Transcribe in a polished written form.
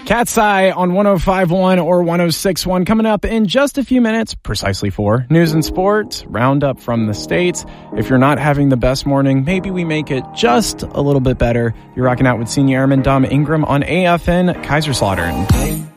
Cat's Eye on 105.1 or 106.1 coming up in just a few minutes, precisely for news and sports, roundup from the States. If you're not having the best morning, maybe we make it just a little bit better. You're rocking out with Senior Airman Dom Ingram on AFN Kaiserslautern.